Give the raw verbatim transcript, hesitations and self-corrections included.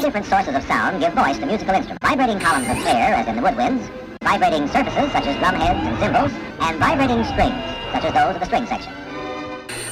different sources of sound give voice to musical instruments. Vibrating columns of air, as in the woodwinds, vibrating surfaces, such as drum heads and cymbals, and vibrating strings, such as those of the string section.